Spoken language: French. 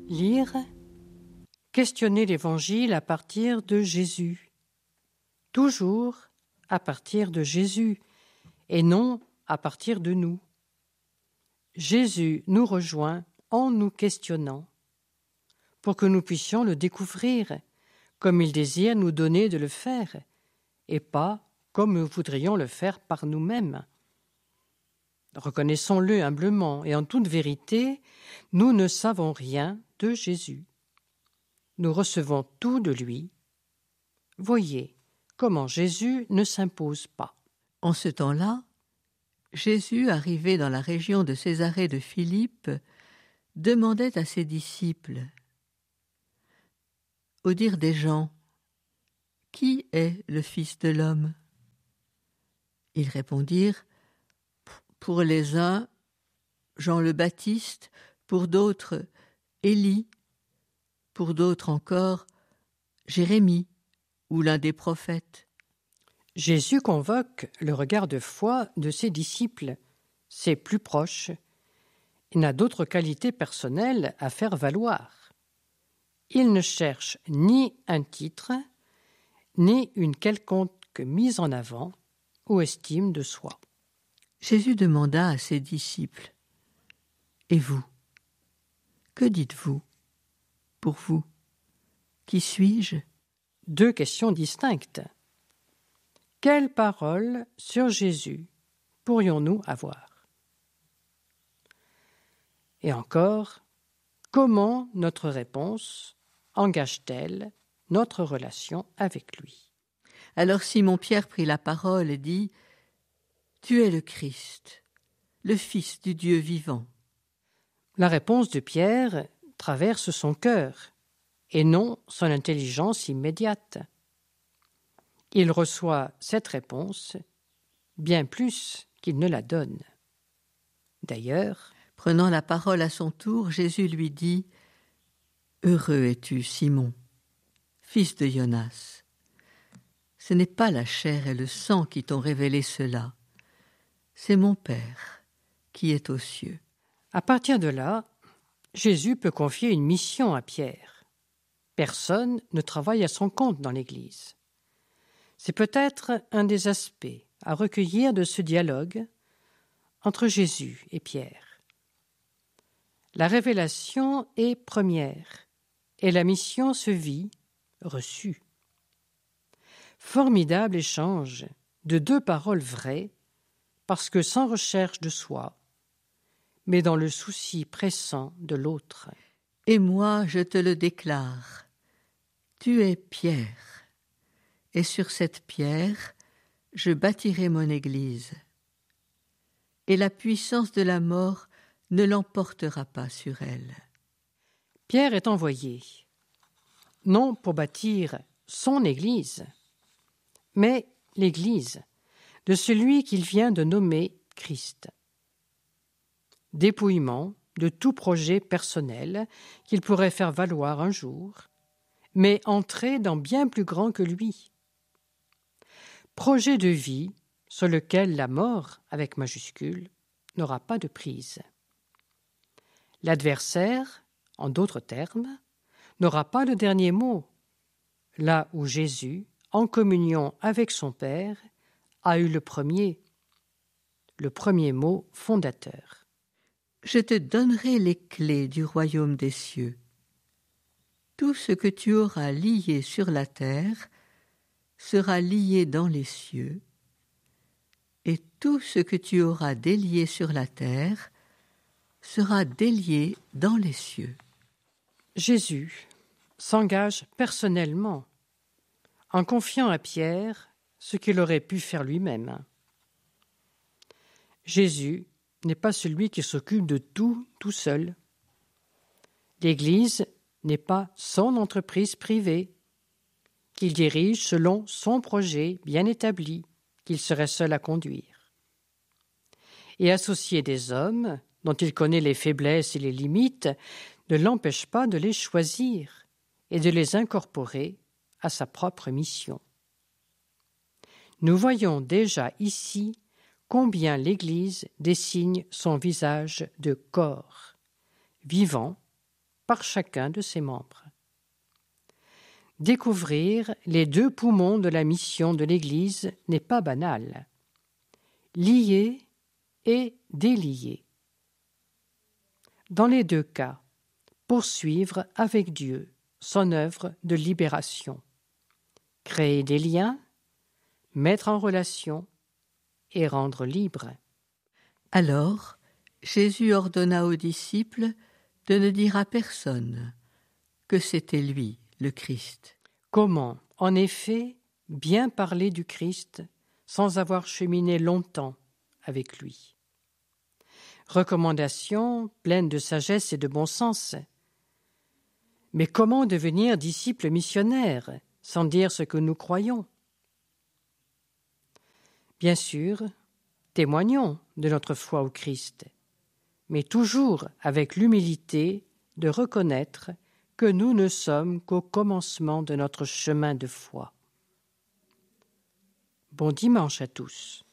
Lire, questionner l'Évangile à partir de Jésus. Toujours à partir de Jésus et non à partir de nous. Jésus nous rejoint en nous questionnant pour que nous puissions le découvrir comme il désire nous donner de le faire et pas comme nous voudrions le faire par nous-mêmes. Reconnaissons-le humblement et en toute vérité, nous ne savons rien de Jésus. Nous recevons tout de lui. Voyez comment Jésus ne s'impose pas. En ce temps-là, Jésus, arrivé dans la région de Césarée de Philippe, demandait à ses disciples, au dire des gens, « Qui est le Fils de l'homme » Ils répondirent, « Pour les uns, Jean le Baptiste, pour d'autres, Élie, pour d'autres encore, Jérémie ou l'un des prophètes. » Jésus convoque le regard de foi de ses disciples, ses plus proches. Il n'a d'autre qualité personnelle à faire valoir. Il ne cherche ni un titre, ni une quelconque mise en avant ou estime de soi. Jésus demanda à ses disciples, « Et vous, que dites-vous pour vous? Qui suis-je » Deux questions distinctes. Quelles paroles sur Jésus pourrions-nous avoir? Et encore, comment notre réponse engage-t-elle notre relation avec lui? Alors Simon-Pierre prit la parole et dit, « Tu es le Christ, le Fils du Dieu vivant. » La réponse de Pierre traverse son cœur et non son intelligence immédiate. Il reçoit cette réponse bien plus qu'il ne la donne. D'ailleurs, prenant la parole à son tour, Jésus lui dit, « Heureux es-tu, Simon, fils de Jonas. Ce n'est pas la chair et le sang qui t'ont révélé cela. C'est mon Père qui est aux cieux. » À partir de là, Jésus peut confier une mission à Pierre. Personne ne travaille à son compte dans l'Église. C'est peut-être un des aspects à recueillir de ce dialogue entre Jésus et Pierre. La révélation est première et la mission se vit reçue. Formidable échange de deux paroles vraies, parce que sans recherche de soi, mais dans le souci pressant de l'autre. « Et moi, je te le déclare, tu es Pierre, et sur cette pierre, je bâtirai mon Église, et la puissance de la mort ne l'emportera pas sur elle. » Pierre est envoyé, non pour bâtir son Église, mais l'Église de celui qu'il vient de nommer Christ. Dépouillement de tout projet personnel qu'il pourrait faire valoir un jour, mais entrer dans bien plus grand que lui. Projet de vie sur lequel la mort, avec majuscule, n'aura pas de prise. L'adversaire, en d'autres termes, n'aura pas le dernier mot, là où Jésus, en communion avec son Père, a eu le premier mot fondateur. « Je te donnerai les clés du royaume des cieux. Tout ce que tu auras lié sur la terre sera lié dans les cieux, et tout ce que tu auras délié sur la terre sera délié dans les cieux. » Jésus s'engage personnellement en confiant à Pierre ce qu'il aurait pu faire lui-même. Jésus n'est pas celui qui s'occupe de tout seul. L'Église n'est pas son entreprise privée, qu'il dirige selon son projet bien établi, qu'il serait seul à conduire. Et associer des hommes, dont il connaît les faiblesses et les limites, ne l'empêche pas de les choisir et de les incorporer à sa propre mission. Nous voyons déjà ici combien l'Église dessine son visage de corps, vivant, par chacun de ses membres. Découvrir les deux poumons de la mission de l'Église n'est pas banal. Lier et délier. Dans les deux cas, poursuivre avec Dieu son œuvre de libération. Créer des liens, mettre en relation et rendre libre. Alors, Jésus ordonna aux disciples de ne dire à personne que c'était lui, le Christ. Comment, en effet, bien parler du Christ sans avoir cheminé longtemps avec lui? Recommandation pleine de sagesse et de bon sens. Mais comment devenir disciple missionnaire sans dire ce que nous croyons? Bien sûr, témoignons de notre foi au Christ, mais toujours avec l'humilité de reconnaître que nous ne sommes qu'au commencement de notre chemin de foi. Bon dimanche à tous.